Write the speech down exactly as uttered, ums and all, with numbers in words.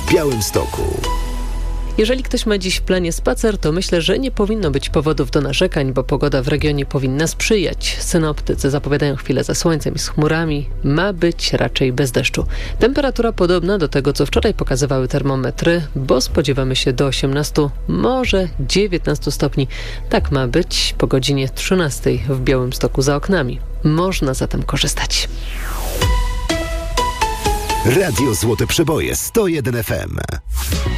w Białymstoku. Jeżeli ktoś ma dziś w planie spacer, to myślę, że nie powinno być powodów do narzekań, bo pogoda w regionie powinna sprzyjać. Synoptycy zapowiadają chwilę ze słońcem i z chmurami. Ma być raczej bez deszczu. Temperatura podobna do tego, co wczoraj pokazywały termometry, bo spodziewamy się do osiemnastu, może dziewiętnastu stopni. Tak ma być po godzinie trzynastej w Białymstoku za oknami. Można zatem korzystać. Radio Złote Przeboje sto jeden F M.